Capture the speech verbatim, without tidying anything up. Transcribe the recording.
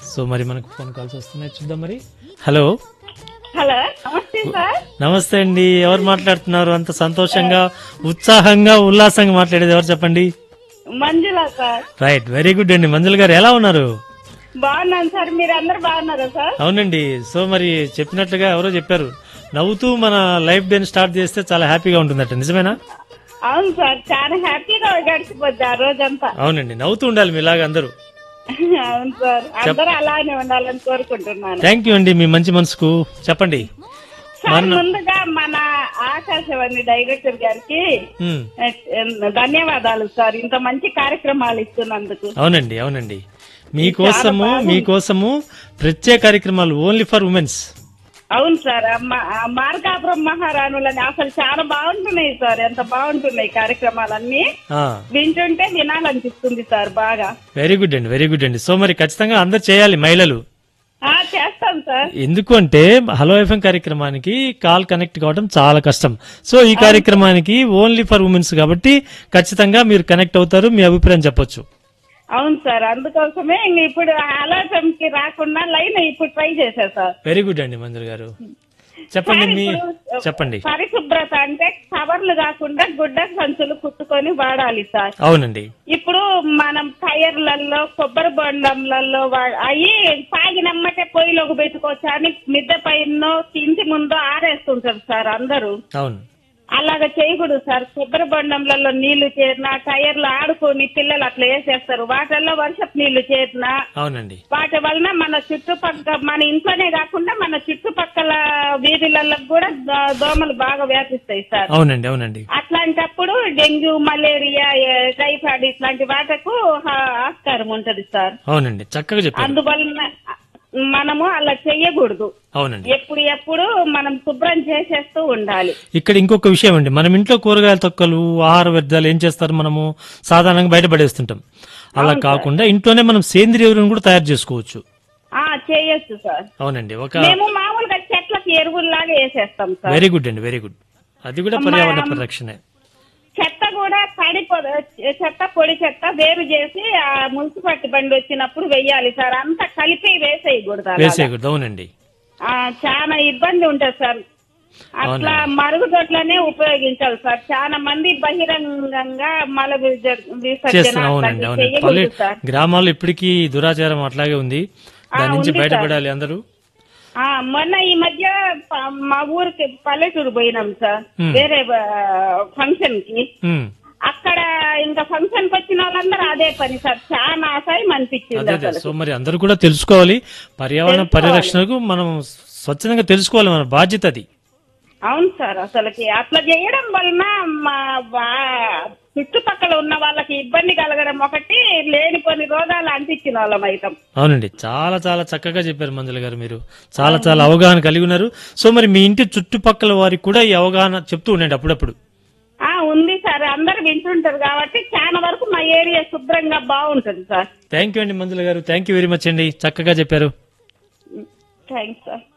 So మరి మనకు phone calls వస్తున్నాయి, చూద్దాం మరి. హలో హలో, నమస్తే సార్. నమస్తే అండి, ఎవరు మాట్లాడుతున్నారు? అంత సంతోషంగా ఉత్సాహంగా ఉల్లాసంగా మాట్లాడేది ఎవరు చెప్పండి? మంజుల సార్. రైట్, వెరీ గుడ్ అండి. మంజుల గారు ఎలా ఉన్నారు? బాగున్నాను సార్, మీరు అందరు బాగున్నారా సార్? అవునండి. సో మరి చెప్పినట్లుగా ఎవరో చెప్పారు, నవ్వుతూ మన లైఫ్ డే స్టార్ట్ చేస్తే చాలా హ్యాపీగా ఉంటుందట, నిజమేనా? అవును సార్, చాలా హ్యాపీగా గడిచిపోద్ది ఆ రోజంతా. అవునండి, నవ్వుతూ ఉండాలి మీలాగా అందరూ. అవును సార్, అందరూ అలానే ఉండాలని కోరుకుంటున్నాను. థ్యాంక్ యూ అండి, మీ మంచి మనసుకు. చెప్పండి సార్, ముందుగా మన ఆకాశవాణి డైరెక్టర్ గారికి మ్, ధన్యవాదాలు సార్, ఇంత మంచి కార్యక్రమాలు ఇస్తున్నందుకు. అవునండి అవునండి మీకోసము మీకోసము ప్రత్యేక కార్యక్రమాలు ఓన్లీ ఫర్ ఉమెన్స్. అవును సార్, మార్గాపురం మహారాణులని అసలు చాలా బాగుంటున్నాయి సార్, ఎంత బాగుంటున్నాయి కార్యక్రమాలన్నీ. వింటుంటే వినాలనిపిస్తుంది సార్ బాగా. వెరీ గుడ్ అండి, వెరీ గుడ్ అండి. సో మరి ఖచ్చితంగా అందరు చేయాలి మహిళలు. చేస్తాం సార్. ఎందుకు అంటే హలో ఎఫ్ఎం కార్యక్రమానికి కాల్ కనెక్ట్ కావడం చాలా కష్టం. సో ఈ కార్యక్రమానికి ఓన్లీ ఫర్ ఉమెన్స్ కాబట్టి ఖచ్చితంగా మీరు కనెక్ట్ అవుతారు, మీ అభిప్రాయం చెప్పొచ్చు. అవును సార్, అందుకోసమే ఇప్పుడు ఆలోచన కి రాకుండా లైన్ ఇప్పుడు ట్రై చేశా సార్. వెరీ గుడ్ అండి మంజుల గారు, చెప్పండి మీ చెప్పండి. పరిశుభ్రత అంటే కవర్లు కాకుండా గుడ్డ సంచులు కుట్టుకొని వాడాలి సార్. అవునండి. ఇప్పుడు మనం టైర్లలో కొబ్బరి బొండంలలో అవి సాగినమ్మటే పొయ్యిలోకి పెట్టుకోవచ్చు అని మిద్దె పైన ఇంటి ముందు ఆరేస్తుంటారు సార్ అందరూ. అవును, అలాగా చేయకూడదు సార్. కొబ్బరి బొండంలలో నీళ్లు చేరినా, టైర్లు ఆడుకొని పిల్లలు అట్లా వేసేస్తారు, వాటిల్లో వర్షపు నీళ్లు చేరినా అవునండి వాటి వలన మన చుట్టుపక్కల మన ఇంట్లోనే కాకుండా మన చుట్టుపక్కల వీధులలో కూడా దోమలు బాగా వ్యాపిస్తాయి సార్. అవునండి అవునండి అట్లాంటప్పుడు డెంగ్యూ, మలేరియా, టైఫాయిడ్ ఇట్లాంటి వాటకు ఆస్కారం ఉంటది సార్. అవునండి, చక్కగా చెప్పారు. అందువలన మనము అలా చెయ్యకూడదు. అవునండి, ఎప్పుడు ఎప్పుడు మనం శుభ్రం చేసేస్తూ ఉండాలి. ఇక్కడ ఇంకొక విషయం అండి, మనం ఇంట్లో కూరగాయల తొక్కలు, ఆహార వ్యర్థాలు ఏం చేస్తారు, మనము సాధారణంగా బయటపడేస్తుంటాం. అలా కాకుండా ఇంట్లోనే మనం సేంద్రియ ఎరువులను కూడా తయారు చేసుకోవచ్చు. చేయొచ్చు సార్. అవునండి, ఒక మేము మామూలుగా చెట్లకి ఎరువుల్లాగా వేసేస్తాం సార్. వెరీ గుడ్ అండి, వెరీ గుడ్. అది కూడా పర్యావరణ పరిరక్షణే. చెత్త కూడా తడి చెత్త పొడి చెత్త వేరు చేసి ఆ మున్సిపాలిటీ బండి వచ్చినప్పుడు వెయ్యాలి సార్, అంతా కలిపి వేసేయకూడదు. వేసేయకూడదు, అవునండి. చాలా ఇబ్బంది ఉంటుంది సార్. అట్లా మరుగుదొడ్లనే ఉపయోగించాలి సార్. చాలా మంది బహిరంగంగా మల విసర్జన చేయకూడదు సార్. గ్రామాల్లో ఇప్పటికీ దురాచారం అట్లాగే ఉంది, దాని నుంచి బయటపడాలి అందరూ. మొన్న ఈ మధ్య మా ఊరికి పల్లెటూరు పోయినాం సార్, వేరే ఫంక్షన్ కి. అక్కడ ఇంకా ఫంక్షన్ కి వచ్చిన వాళ్ళందరూ అదే పని సార్, చాలా అసహ్యం అనిపించింది. సో మరి అందరూ కూడా తెలుసుకోవాలి, పర్యావరణ పరిరక్షణకు మనం స్వచ్ఛంగా తెలుసుకోవాలి, మన బాధ్యత అది. అవును సార్, అసలుకి అట్లా చేయడం వలన చుట్టుపక్కల ఉన్న వాళ్ళకి ఇబ్బంది కలగడం ఒకటి, లేని కొన్ని రోగాలు అంటించిన వాళ్ళం అవుతాం. అవునండి, చాలా చాలా చక్కగా చెప్పారు మంజుల గారు, మీరు చాలా చాలా అవగాహన కలిగి ఉన్నారు. సో మరి మీ ఇంటి చుట్టుపక్కల వారికి కూడా ఈ అవగాహన చెప్తూ ఉండండి అప్పుడప్పుడు. ఉంది సార్, అందరు వింటుంటారు కాబట్టి చాలా వరకు మా ఏరియా శుభ్రంగా బాగుంటుంది సార్. థ్యాంక్ యూ అండి మంజుల గారు, థ్యాంక్ యూ వెరీ మచ్ అండి, చక్కగా చెప్పారు. Thanks sir.